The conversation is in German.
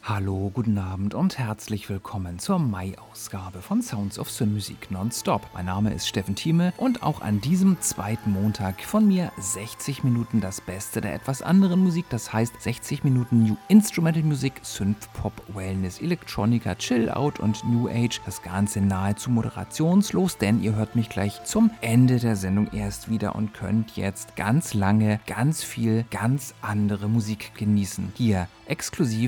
Hallo, guten Abend und herzlich willkommen zur Mai-Ausgabe von Sounds of Sin Musik Nonstop. Mein Name ist Steffen Thieme und auch an diesem zweiten Montag von mir 60 Minuten das Beste der etwas anderen Musik, das heißt 60 Minuten New Instrumental Musik, Synth-Pop, Wellness, Electronica, Chill-Out und New Age. Das Ganze nahezu moderationslos, denn ihr hört mich gleich zum Ende der Sendung erst wieder und könnt jetzt ganz lange, ganz viel, ganz andere Musik genießen. Hier exklusiv